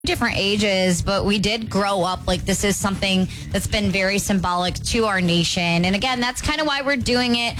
different ages, but we did grow up like this is something that's been very symbolic to our nation. And again, that's kind of why we're doing it.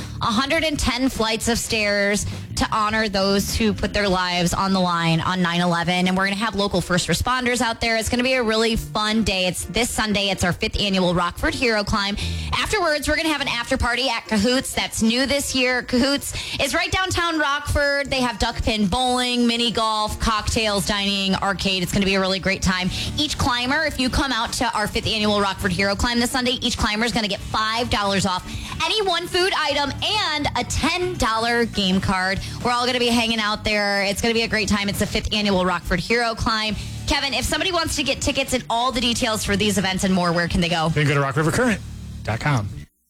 110 flights of stairs to honor those who put their lives on the line on 9/11. And we're going to have local first responders out there. It's going to be a really fun day. It's this Sunday. It's our 5th annual Rockford Hero Climb. Afterwards, we're going to have an after party at Cahoots. That's new this year. Cahoots is right downtown Rockford. They have duck pin bowling, mini golf, cocktails, dining, arcade. It's going to be a really great time. Each climber, if you come out to our 5th annual Rockford Hero Climb this Sunday, each climber is going to get $5 off any one food item and a $10 game card. We're all going to be hanging out there. It's going to be a great time. It's the 5th annual Rockford Hero Climb. Kevin, if somebody wants to get tickets and all the details for these events and more, where can they go? You can go to rockrivercurrent.com.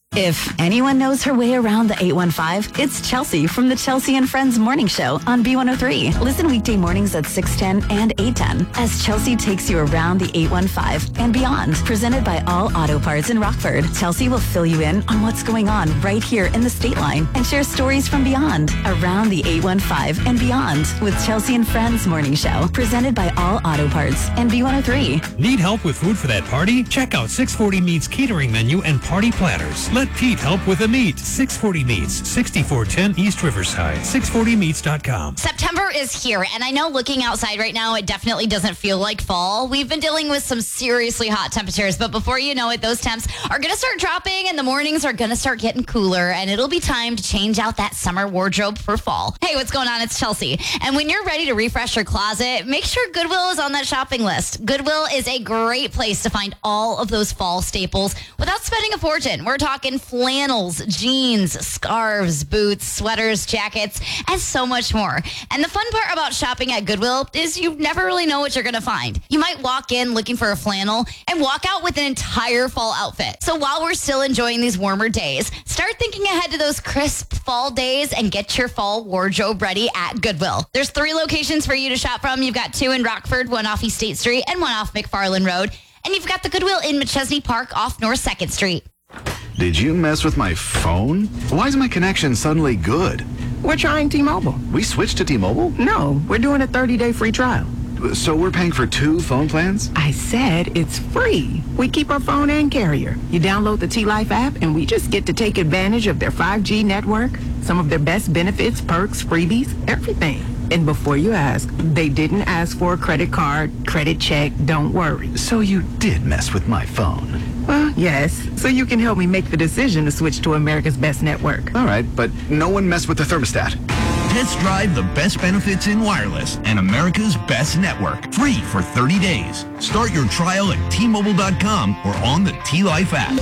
If anyone knows her way around the 815, it's Chelsea from the Chelsea and Friends Morning Show on B103. Listen weekday mornings at 6:10 and 8:10 as Chelsea takes you around the 815 and beyond. Presented by All Auto Parts in Rockford, Chelsea will fill you in on what's going on right here in the state line and share stories from beyond, around the 815 and beyond with Chelsea and Friends Morning Show. Presented by All Auto Parts and B103. Need help with food for that party? Check out 640 Meats catering menu and party platters. Let Pete help with the meat. 640 Meats, 6410 East Riverside. 640meats.com. September is here, and I know looking outside right now, it definitely doesn't feel like fall. We've been dealing with some seriously hot temperatures, but before you know it, those temps are going to start dropping, and the mornings are going to start getting cooler, and it'll be time to change out that summer wardrobe for fall. Hey, what's going on? It's Chelsea. And when you're ready to refresh your closet, make sure Goodwill is on that shopping list. Goodwill is a great place to find all of those fall staples without spending a fortune. We're talking flannels, jeans, scarves, boots, sweaters, jackets, and so much more. And the fun part about shopping at Goodwill is you never really know what you're going to find. You might walk in looking for a flannel and walk out with an entire fall outfit. So while we're still enjoying these warmer days, start thinking ahead to those crisp fall days and get your fall wardrobe ready at Goodwill. There's 3 locations for you to shop from. You've got 2 in Rockford, 1 off East State Street, and 1 off McFarland Road. And you've got the Goodwill in McChesney Park off North 2nd Street. Did you mess with my phone? Why is my connection suddenly good? We're trying T-Mobile. We switched to T-Mobile? No, we're doing a 30-day free trial. So we're paying for 2 phone plans? I said it's free. We keep our phone and carrier. You download the T-Life app, and we just get to take advantage of their 5G network, some of their best benefits, perks, freebies, everything. And before you ask, they didn't ask for a credit card, credit check, don't worry. So you did mess with my phone? Well, yes, so you can help me make the decision to switch to America's best network. All right, but no one messed with the thermostat. Test drive the best benefits in wireless and America's best network. Free for 30 days. Start your trial at T-Mobile.com or on the T-Life app.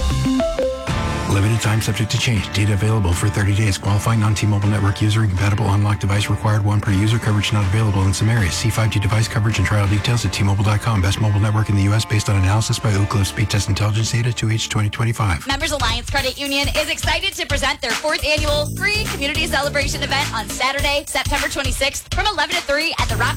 Limited time subject to change. Data available for 30 days. Qualifying non-T-Mobile network user. Incompatible unlocked device required. 1 per user. Coverage not available in some areas. See 5G device coverage and trial details at T-Mobile.com. Best mobile network in the U.S. based on analysis by Ookla Speed Test Intelligence Data 2H 2025. Members Alliance Credit Union is excited to present their 4th annual free community celebration event on Saturday, September 26th from 11 to 3 at the Rock